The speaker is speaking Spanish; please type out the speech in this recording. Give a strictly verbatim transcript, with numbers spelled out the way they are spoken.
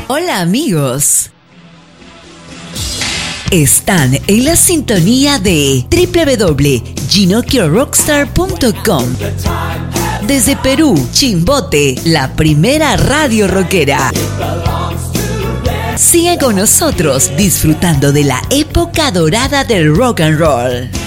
Hola amigos. Están en la sintonía de doble u doble u doble u punto ginocchio rockstar punto com. Desde Perú, Chimbote, la primera radio rockera. Sigue con nosotros disfrutando de la época dorada del rock and roll.